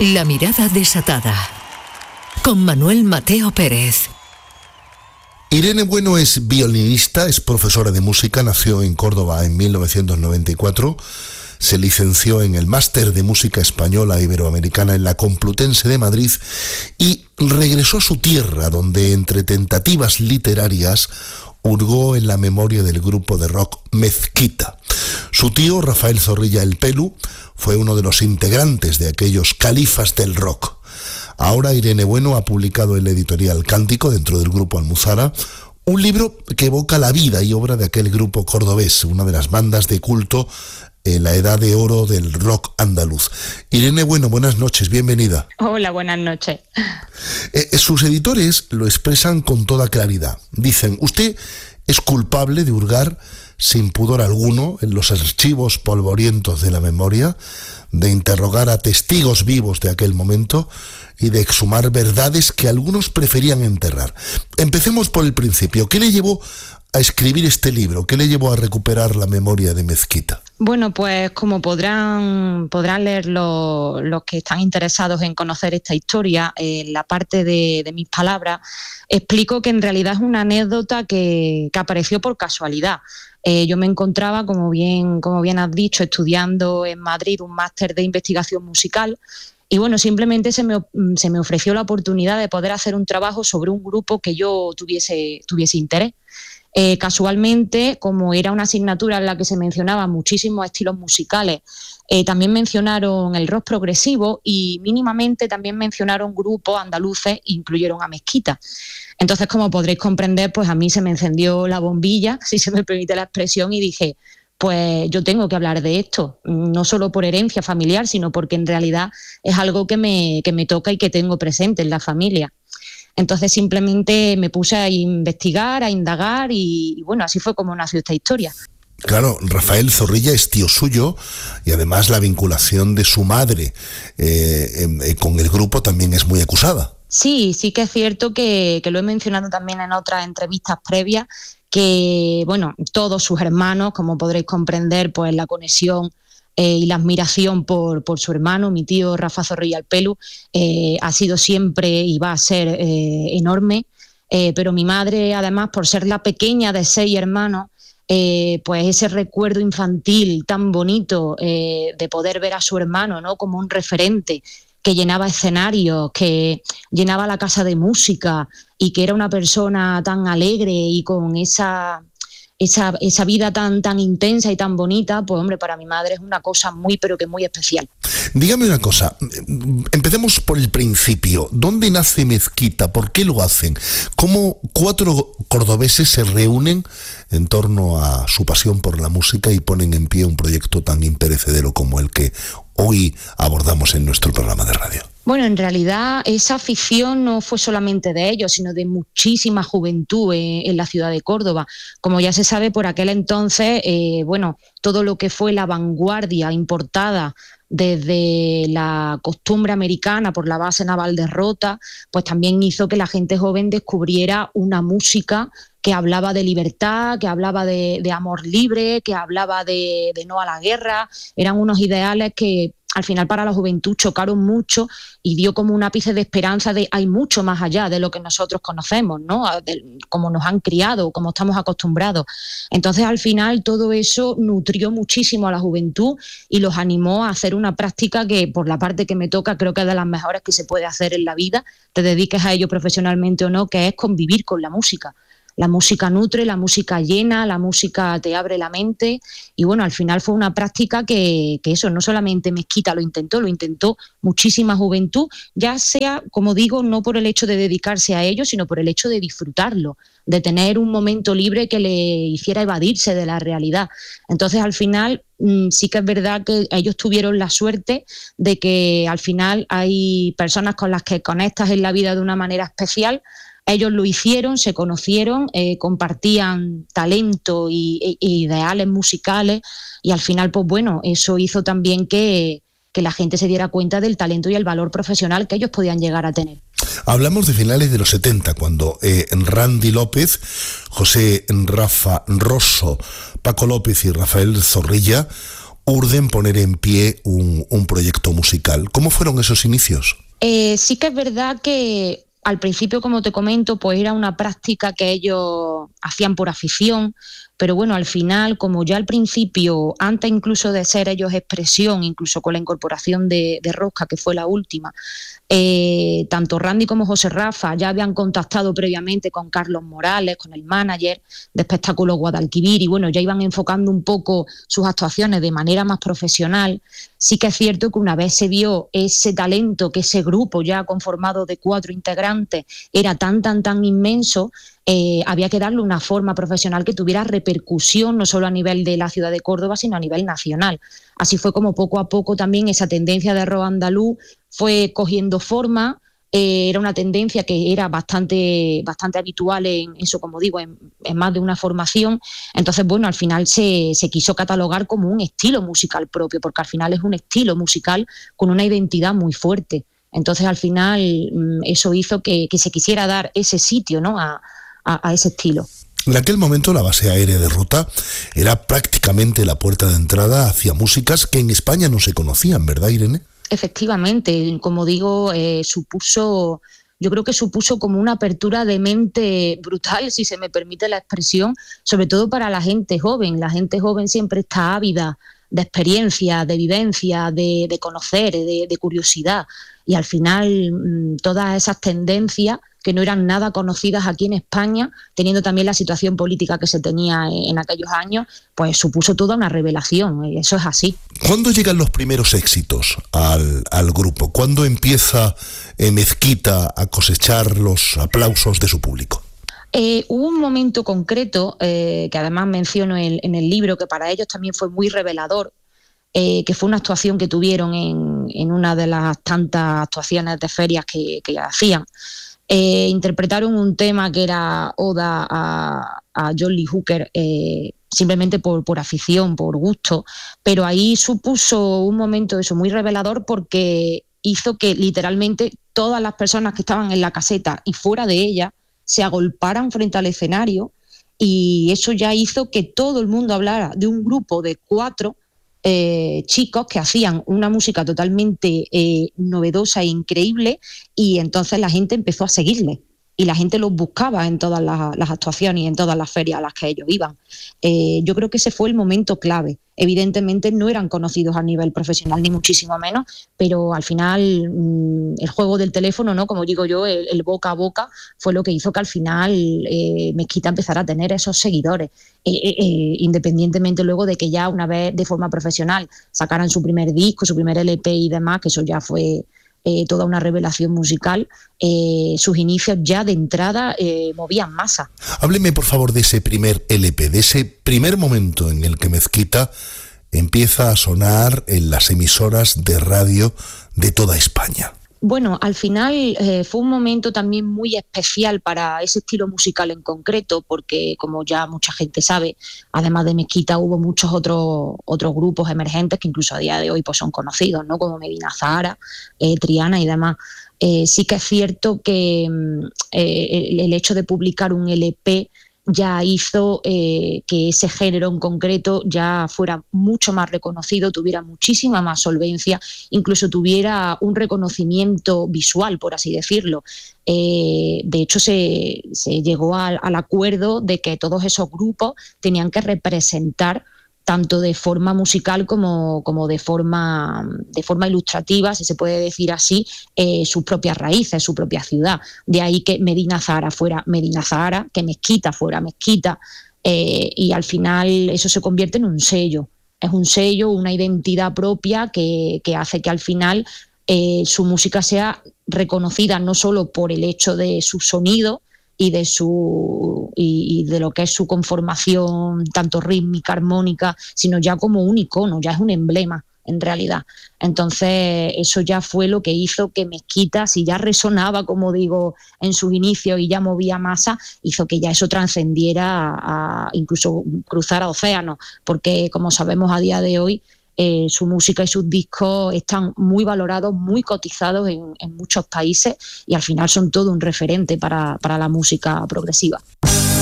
La mirada desatada, con Manuel Mateo Pérez. Irene Bueno es violinista, es profesora de música, nació en Córdoba en 1994, se licenció en el Máster de Música Española Iberoamericana en la Complutense de Madrid y regresó a su tierra, donde entre tentativas literarias hurgó en la memoria del grupo de rock Mezquita. Su tío, Rafael Zorrilla el Pelu, fue uno de los integrantes de aquellos califas del rock. Ahora Irene Bueno ha publicado en la editorial Cántico, dentro del grupo Almuzara, un libro que evoca la vida y obra de aquel grupo cordobés, una de las bandas de culto en la edad de oro del rock andaluz. Irene Bueno, buenas noches, bienvenida. Hola, buenas noches. Sus editores lo expresan con toda claridad. Dicen, usted es culpable de hurgar sin pudor alguno en los archivos polvorientos de la memoria, de interrogar a testigos vivos de aquel momento y de exhumar verdades que algunos preferían enterrar. Empecemos por el principio. ¿Qué le llevó a escribir este libro? ¿Qué le llevó a recuperar la memoria de Mezquita? Bueno, pues como podrán leer los que están interesados en conocer esta historia, en la parte de mis palabras, explico que en realidad es una anécdota que apareció por casualidad. Yo me encontraba, como bien has dicho, estudiando en Madrid un máster de investigación musical. Y bueno, simplemente se me ofreció la oportunidad de poder hacer un trabajo sobre un grupo que yo tuviese interés. Casualmente, como era una asignatura en la que se mencionaban muchísimos estilos musicales, también mencionaron el rock progresivo y mínimamente también mencionaron grupos andaluces, incluyeron a Mezquita. Entonces, como podréis comprender, pues a mí se me encendió la bombilla, si se me permite la expresión, y dije, pues yo tengo que hablar de esto, no solo por herencia familiar, sino porque en realidad es algo que me toca y que tengo presente en la familia. Entonces simplemente me puse a investigar, a indagar y bueno, así fue como nació esta historia. Claro, Rafael Zorrilla es tío suyo y además la vinculación de su madre con el grupo también es muy acusada. Sí que es cierto que lo he mencionado también en otras entrevistas previas, que bueno, todos sus hermanos, como podréis comprender, pues la conexión y la admiración por su hermano, mi tío Rafa Zorrilla el Pelu, ha sido siempre y va a ser enorme, pero mi madre, además, por ser la pequeña de 6 hermanos, pues ese recuerdo infantil tan bonito de poder ver a su hermano, ¿no?, como un referente que llenaba escenarios, que llenaba la casa de música y que era una persona tan alegre y con esa vida tan intensa y tan bonita, pues hombre, para mi madre es una cosa muy, pero que muy especial. Dígame una cosa, empecemos por el principio. ¿Dónde nace Mezquita? ¿Por qué lo hacen? ¿Cómo 4 cordobeses se reúnen en torno a su pasión por la música y ponen en pie un proyecto tan imperecedero como el que hoy abordamos en nuestro programa de radio? Bueno, en realidad esa afición no fue solamente de ellos, sino de muchísima juventud en la ciudad de Córdoba. Como ya se sabe, por aquel entonces, todo lo que fue la vanguardia importada desde la costumbre americana por la base naval de Rota, pues también hizo que la gente joven descubriera una música que hablaba de libertad, que hablaba de amor libre, que hablaba de no a la guerra. Eran unos ideales que al final para la juventud chocaron mucho y dio como un ápice de esperanza de hay mucho más allá de lo que nosotros conocemos, ¿no?, como nos han criado, como estamos acostumbrados. Entonces al final todo eso nutrió muchísimo a la juventud y los animó a hacer una práctica que por la parte que me toca creo que es de las mejores que se puede hacer en la vida, te dediques a ello profesionalmente o no, que es convivir con la música. La música nutre, la música llena, la música te abre la mente y bueno, al final fue una práctica que eso, no solamente Mezquita lo intentó muchísima juventud, ya sea, como digo, no por el hecho de dedicarse a ello, sino por el hecho de disfrutarlo, de tener un momento libre que le hiciera evadirse de la realidad. Entonces, al final, sí que es verdad que ellos tuvieron la suerte de que al final hay personas con las que conectas en la vida de una manera especial. Ellos lo hicieron, se conocieron, compartían talento y ideales musicales y al final, pues bueno, eso hizo también que la gente se diera cuenta del talento y el valor profesional que ellos podían llegar a tener. Hablamos de finales de los 70, cuando Randy López, José Rafa Rosso, Paco López y Rafael Zorrilla urden poner en pie un proyecto musical. ¿Cómo fueron esos inicios? Sí que es verdad que al principio, como te comento, pues era una práctica que ellos hacían por afición, pero bueno, al final, como ya al principio, antes incluso de ser ellos expresión, incluso con la incorporación de Rosca, que fue la última, tanto Randy como José Rafa ya habían contactado previamente con Carlos Morales, con el manager de Espectáculo Guadalquivir, y bueno, ya iban enfocando un poco sus actuaciones de manera más profesional. Sí que es cierto que una vez se vio ese talento, que ese grupo ya conformado de 4 integrantes era tan inmenso, había que darle una forma profesional que tuviera repercusión no solo a nivel de la ciudad de Córdoba, sino a nivel nacional. Así fue como poco a poco también esa tendencia de rock andaluz fue cogiendo forma. Era una tendencia que era bastante habitual en eso, como digo, en más de una formación. Entonces, bueno, al final se quiso catalogar como un estilo musical propio, porque al final es un estilo musical con una identidad muy fuerte. Entonces, al final, eso hizo que se quisiera dar ese sitio, ¿no?, a ese estilo. En aquel momento la base aérea de Rota era prácticamente la puerta de entrada hacia músicas que en España no se conocían, ¿verdad, Irene? Efectivamente, como digo, yo creo que supuso como una apertura de mente brutal, si se me permite la expresión, sobre todo para la gente joven. La gente joven siempre está ávida de experiencia, de vivencia, de conocer, de curiosidad. Y al final todas esas tendencias que no eran nada conocidas aquí en España, teniendo también la situación política que se tenía en aquellos años, pues supuso toda una revelación, y eso es así. ¿Cuándo llegan los primeros éxitos al grupo? ¿Cuándo empieza Mezquita a cosechar los aplausos de su público? Hubo un momento concreto, que además menciono en el libro, que para ellos también fue muy revelador, que fue una actuación que tuvieron en una de las tantas actuaciones de ferias que hacían. Interpretaron un tema que era Oda a John Lee Hooker, simplemente por afición, por gusto, pero ahí supuso un momento eso muy revelador, porque hizo que literalmente todas las personas que estaban en la caseta y fuera de ella se agolparan frente al escenario, y eso ya hizo que todo el mundo hablara de un grupo de 4 chicos que hacían una música totalmente novedosa e increíble, y entonces la gente empezó a seguirle y la gente los buscaba en todas las actuaciones y en todas las ferias a las que ellos iban. Yo creo que ese fue el momento clave. Evidentemente no eran conocidos a nivel profesional, ni muchísimo menos, pero al final el juego del teléfono, ¿no?, como digo yo, el boca a boca, fue lo que hizo que al final Mezquita empezara a tener esos seguidores, independientemente luego de que ya una vez de forma profesional sacaran su primer disco, su primer LP y demás, que eso ya fue toda una revelación musical. Sus inicios ya de entrada movían masa. Hábleme por favor de ese primer LP, de ese primer momento en el que Mezquita empieza a sonar en las emisoras de radio de toda España. Bueno, al final fue un momento también muy especial para ese estilo musical en concreto, porque como ya mucha gente sabe, además de Mezquita hubo muchos otros grupos emergentes que incluso a día de hoy pues son conocidos, ¿no?, como Medina Zahara, Triana y demás. Sí que es cierto que el hecho de publicar un LP ya hizo que ese género en concreto ya fuera mucho más reconocido, tuviera muchísima más solvencia, incluso tuviera un reconocimiento visual, por así decirlo. De hecho, se llegó al acuerdo de que todos esos grupos tenían que representar, tanto de forma musical como de forma ilustrativa, si se puede decir así, sus propias raíces, su propia ciudad. De ahí que Medina Zahara fuera Medina Zahara, que Mezquita fuera Mezquita, y al final eso se convierte en un sello. Es un sello, una identidad propia que hace que al final su música sea reconocida no solo por el hecho de su sonido y de lo que es su conformación tanto rítmica, armónica, sino ya como un icono, ya es un emblema en realidad. Entonces eso ya fue lo que hizo que Mezquita, si ya resonaba, como digo, en sus inicios y ya movía masa, hizo que ya eso trascendiera a incluso cruzara océanos, porque como sabemos a día de hoy su música y sus discos están muy valorados, muy cotizados en muchos países, y al final son todo un referente para la música progresiva.